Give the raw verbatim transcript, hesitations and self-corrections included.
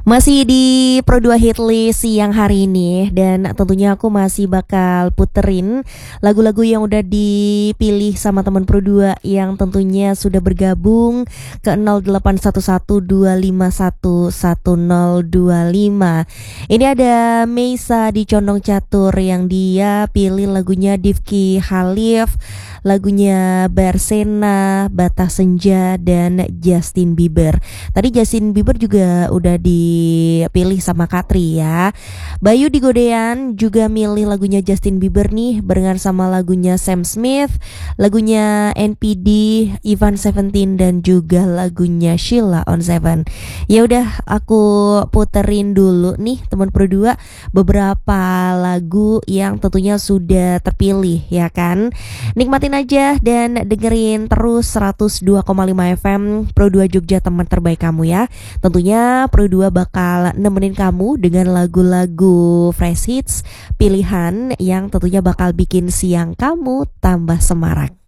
Masih di Pro dua Hitlist siang hari ini, dan tentunya aku masih bakal puterin lagu-lagu yang udah dipilih sama teman Pro dua yang tentunya sudah bergabung ke nol delapan satu satu dua lima satu satu nol dua lima. Ini ada Meisa di Condong Catur yang dia pilih lagunya Difki Halif, lagunya Bersena, Batas Senja, dan Justin Bieber. Tadi Justin Bieber juga udah dipilih sama Katri ya. Bayu di Godean juga milih lagunya Justin Bieber nih, barengan sama lagunya Sam Smith, lagunya N P D, Ivan Seventeen, dan juga lagunya Sheila on Seven. Ya udah, aku puterin dulu nih teman Pro dua beberapa lagu yang tentunya sudah terpilih ya kan. Nikmatin aja dan dengerin terus seratus dua koma lima F M Pro dua Jogja, teman terbaik kamu ya. Tentunya Pro dua bakal nemenin kamu dengan lagu-lagu fresh hits pilihan yang tentunya bakal bikin siang kamu tambah semarak.